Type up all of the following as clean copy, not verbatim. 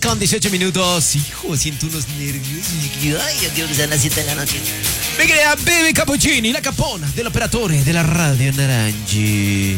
con 18 minutos. Hijo, siento unos nervios. Ay, Dios mío, que sean las 7 de la noche. Mi querida Baby Cappuccini, la capona del operatore de la radio Naranji.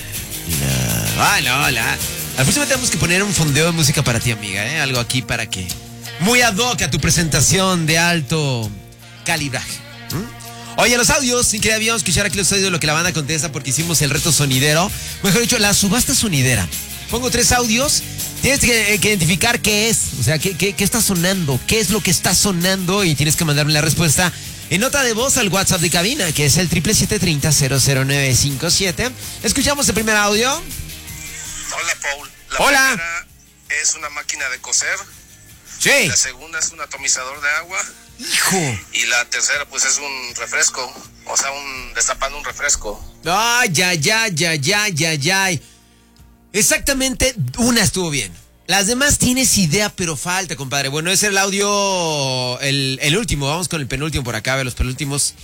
La próxima tenemos que poner un fondeo de música para ti, amiga, ¿eh? Algo aquí para que... Muy ad hoc a tu presentación de alto calibraje. Oye, los audios, sin que habíamos escuchar aquí los audios de lo que la banda contesta porque hicimos el reto sonidero. Mejor dicho, la subasta sonidera. Pongo 3 audios, tienes que identificar qué es, o sea, qué está sonando, qué es lo que está sonando y tienes que mandarme la respuesta en nota de voz al WhatsApp de cabina, que es el 777-30-00957. Escuchamos el primer audio. Hola, Paul. La Hola. primera es una máquina de coser. Sí. La segunda es un atomizador de agua. Hijo. Y la tercera, pues, es un refresco. O sea, destapando un refresco. Ay. Exactamente, una estuvo bien. Las demás tienes idea, pero falta, compadre. Bueno, ese es el audio, el último. Vamos con el penúltimo por acá, ve los penúltimos.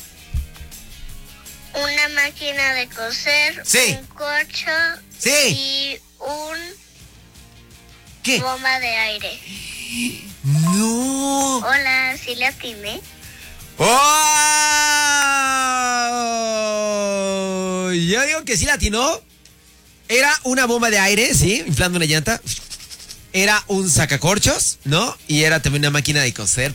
Una máquina de coser, Sí. un corcho Sí. y un ¿Qué? bomba de aire. No. Hola, ¿sí le atiné? ¡Oh! Yo digo que sí la atinó. Era una bomba de aire, sí, inflando una llanta. Era un sacacorchos, ¿no? Y era también una máquina de coser.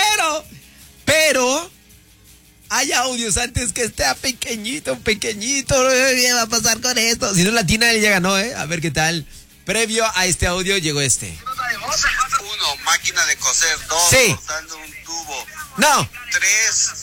Pero, hay audios antes que esté pequeñito. ¿Qué va a pasar con esto? Si no la atina, él ya ganó, ¿eh? A ver qué tal. Previo a este audio llegó este. 1, máquina de coser. 2, Sí. cortando un tubo. No. 3,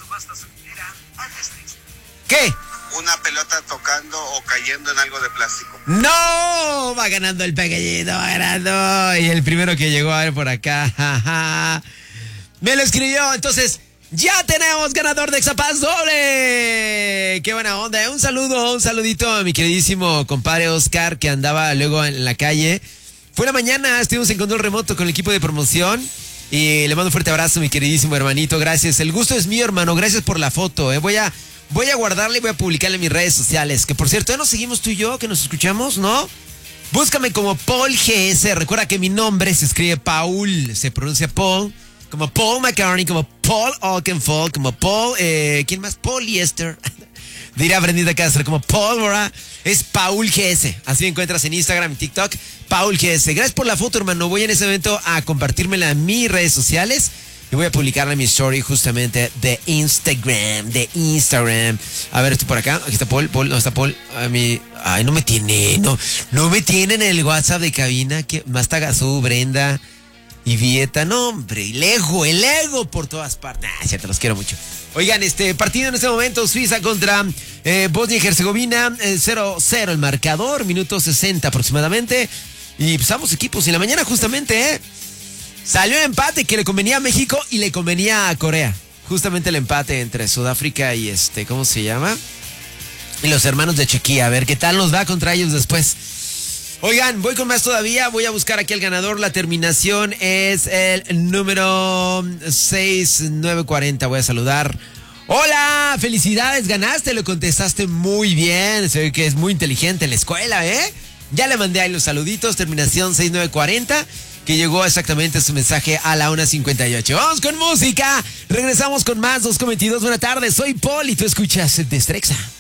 ¿Qué? una pelota tocando o cayendo en algo de plástico. ¡No! Va ganando el pequeñito, va ganando. Y el primero que llegó a ver por acá. Jaja. Me lo escribió. Entonces, ya tenemos ganador de Exapaz doble. ¡Qué buena onda! Un saludito a mi queridísimo compadre Oscar, que andaba luego en la calle. Fue la mañana, estuvimos en control remoto con el equipo de promoción. Y le mando un fuerte abrazo, mi queridísimo hermanito. Gracias. El gusto es mío, hermano. Gracias por la foto. Voy a guardarla y voy a publicarla en mis redes sociales. Que por cierto, ¿ya nos seguimos tú y yo? ¿Que nos escuchamos? ¿No? Búscame como Paul GS. Recuerda que mi nombre se escribe Paul. Se pronuncia Paul. Como Paul McCartney, como Paul Oakenfold, como Paul... ¿quién más? Polyester. Dirá Brendita Castro, como Pólvora. Es Paul GS. Así me encuentras en Instagram y TikTok. Paul GS. Gracias por la foto, hermano. Voy en ese momento a compartírmela en mis redes sociales. Y voy a publicarla en mi story justamente de Instagram. A ver, estoy por acá. Aquí está Paul. No está Paul. Ay, no me tiene. No me tiene en el WhatsApp de cabina. Más está Gazú, Brenda y Vieta. No, hombre. El ego por todas partes. Ya te los quiero mucho. Oigan, partido en este momento. Suiza contra Bosnia y Herzegovina. 0-0 el marcador. Minuto 60 aproximadamente. Y pues ambos equipos en la mañana justamente, salió el empate que le convenía a México y le convenía a Corea. Justamente el empate entre Sudáfrica y ¿cómo se llama? Y los hermanos de Chequía. A ver qué tal nos va contra ellos después. Oigan, voy con más todavía. Voy a buscar aquí al ganador. La terminación es el número 6940. Voy a saludar. Hola, felicidades, ganaste. Lo contestaste muy bien. Se ve que es muy inteligente en la escuela, ¿eh? Ya le mandé ahí los saluditos. Terminación 6940. Que llegó exactamente su mensaje a la 1:58. Vamos con música. Regresamos con más 2:22. Buenas tardes. Soy Paul y tú escuchas Destrexa.